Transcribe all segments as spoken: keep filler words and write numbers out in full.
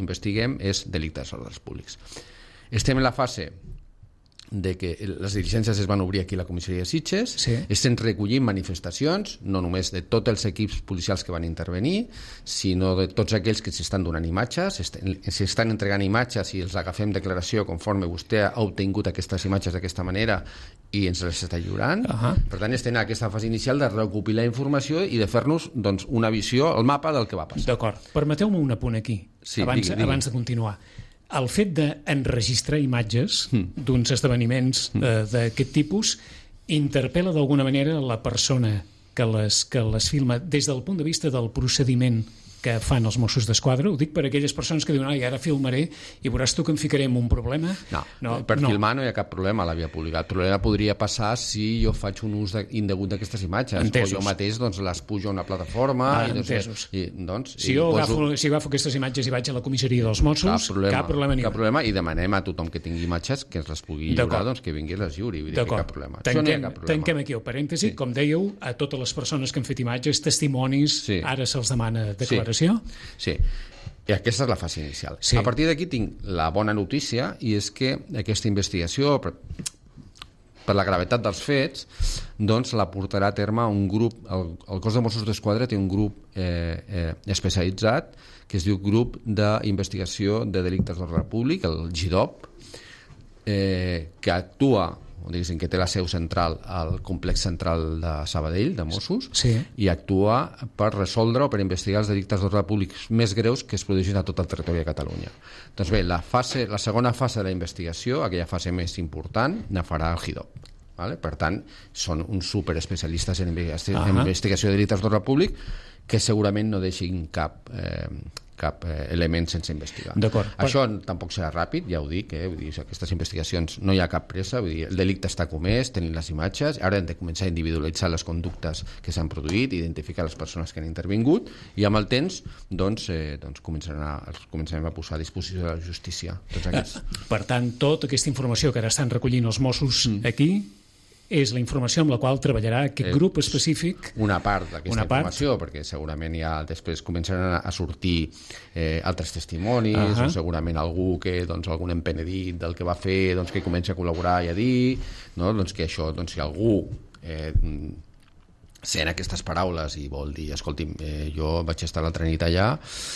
investiguem és delictes d'ordres públics. Estem en la fase de que les diligències es van obrir aquí a la comissaria de Sitges, sí. estem recollint manifestacions, no només de tots els equips policials que van intervenir, sinó de tots aquells que s'estan donant imatges, s'estan entregant imatges i els agafem declaració conforme vostè ha obtingut aquestes imatges d'aquesta manera i ens les està lliurant. Uh-huh. Per tant, estem en aquesta fase inicial de recopilar informació i de fer-nos doncs, una visió, el mapa del que va passar. D'acord. Permeteu-me un apunt aquí, sí, abans, digui, digui. abans de continuar. El fet d'enregistrar imatges mm. d'uns esdeveniments mm. eh, d'aquest tipus interpel·la d'alguna manera la persona que les, que les filma des del punt de vista del procediment que fan els Mossos d'Esquadra. Ho dic per aquelles persones que diuen ai, ara filmaré i veuràs tu que em ficaré en un problema. No, no per no. filmar no hi ha cap problema a la via pública. El problema podria passar si jo faig un ús de, indegut d'aquestes imatges. Entesos. O jo mateix doncs, les pujo a una plataforma. Ah, i, doncs, entesos. I, doncs, si i jo poso... agafo, si agafo aquestes imatges i vaig a la comissaria dels Mossos, cap problema, cap problema ni cap problema, i demanem a tothom que tingui imatges que ens les pugui lliurar, doncs que vingui i les lliuri. Vull dir que cap problema. Tanquem, Això no hi ha cap problema. Tanquem aquí el parèntesi. Sí. Com dèieu, a totes les persones que han fet imatges, testimonis, sí. ara se'ls demana declaració. Sí. Sí. I aquesta és la fase inicial. Sí. A partir d'aquí tinc la bona notícia, i és que aquesta investigació, per, per la gravetat dels fets, doncs la portarà a terme un grup, el, el cos de Mossos d'Esquadra té un grup eh, eh, especialitzat que es diu Grup d'Investigació de Delictes d'Ordre Públic, el G I D O P, eh, que actua, o diguéssim, que té la seu central al complex central de Sabadell, de Mossos, sí. i actua per resoldre o per investigar els delictes d'ordre públic més greus que es produeixin a tot el territori de Catalunya. Doncs bé, la, fase, la segona fase de la investigació, aquella fase més important, la farà el G I D O P. Vale? Per tant, són uns superespecialistes en investigació, uh-huh. en investigació de delictes d'ordre públic que segurament no deixin cap... Eh, cap eh, element sense investigar. Això per... tampoc serà ràpid, ja ho dic, eh? Vull dir, aquestes investigacions no hi ha cap pressa, vull dir, el delicte està comès, tenim les imatges, ara hem de començar a individualitzar les conductes que s'han produït, identificar les persones que han intervingut, i amb el temps doncs, eh, doncs començarem, a, començarem a posar a disposició de la justícia. Tots aquests. Per tant, tota aquesta informació que ara estan recollint els Mossos mm. aquí és la informació amb la qual treballarà aquest eh, grup específic. Una part d'aquesta informació, part. Perquè segurament ja després començaran a sortir eh, altres testimonis, uh-huh. o segurament algú que, doncs, algun empenedit del que va fer, doncs, que comença a col·laborar i a dir, no? Doncs que això, doncs, si algú eh, sent aquestes paraules i vol dir, escolti'm, eh, jo vaig estar l'altra nit allà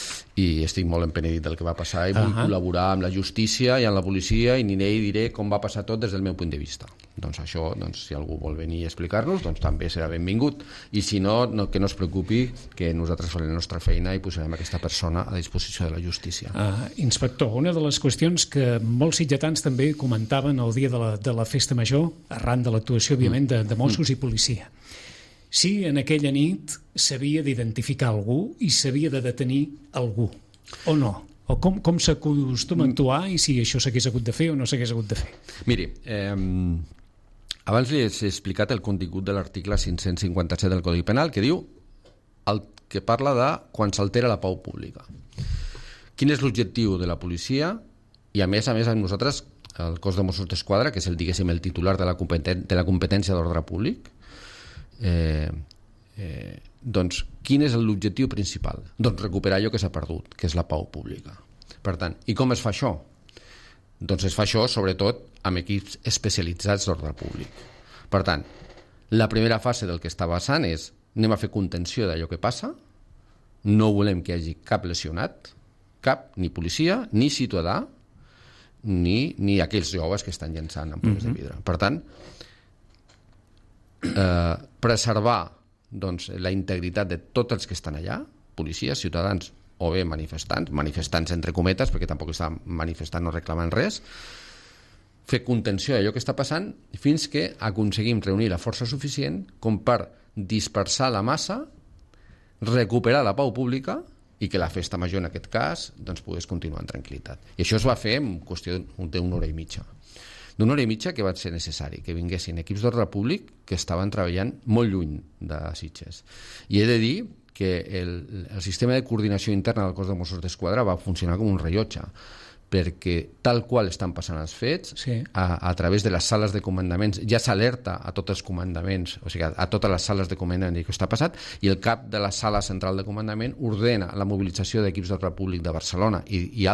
i estic molt empenedit del que va passar i vull uh-huh. col·laborar amb la justícia i amb la policia i aniré i diré com va passar tot des del meu punt de vista. Doncs això, doncs, si algú vol venir a explicar-nos, doncs també serà benvingut. I si no, no, que no es preocupi, que nosaltres farem la nostra feina i posarem aquesta persona a disposició de la justícia. Uh, inspector, una de les qüestions que molts sitgetans també comentaven el dia de la, de la festa major, arran de l'actuació, òbviament, de, de Mossos mm. i policia. Si en aquella nit s'havia d'identificar algú i s'havia de detenir algú, o no? O com, com s'acostuma a actuar i si això s'hagués hagut de fer o no s'hagués hagut de fer? Miri, eh, abans li he explicat el contingut de l'article cinc-cents cinquanta-set del Codi Penal, que diu el que parla de quan s'altera la pau pública. Quin és l'objectiu de la policia? I a més a més, amb nosaltres, el cos de Mossos d'Esquadra, que és el, diguéssim, el titular de la, competen- de la competència d'ordre públic, Eh, eh, doncs quin és l'objectiu principal? Doncs recuperar allò que s'ha perdut, que és la pau pública. Per tant, i com es fa això? Doncs es fa això sobretot amb equips especialitzats d'ordre públic. Per tant, la primera fase del que està basant és anem a fer contenció d'allò que passa, no volem que hi hagi cap lesionat, cap, ni policia, ni ciutadà, ni, ni aquells joves que estan llançant ampolles mm-hmm. de vidre. Per tant, Eh, preservar doncs, la integritat de tots els que estan allà, policies, ciutadans o bé manifestants, manifestants entre cometes perquè tampoc estan manifestant o reclamant res, fer contenció d'allò que està passant fins que aconseguim reunir la força suficient com per dispersar la massa, recuperar la pau pública i que la festa major en aquest cas doncs, pogués continuar en tranquil·litat. I això es va fer en qüestió d'una hora i mitja. D'una hora i mitja que va ser necessari, que vinguessin equips d'ordre públic que estaven treballant molt lluny de Sitges. I he de dir que el, el sistema de coordinació interna del cos de Mossos d'Esquadra va funcionar com un rellotge, perquè tal qual estan passant els fets, sí. a, a través de les sales de comandaments, ja s'alerta a tots els comandaments, o sigui, a totes les sales de comandament que està passat, i el cap de la sala central de comandament ordena la mobilització d'equips d'ordre públic de Barcelona i, i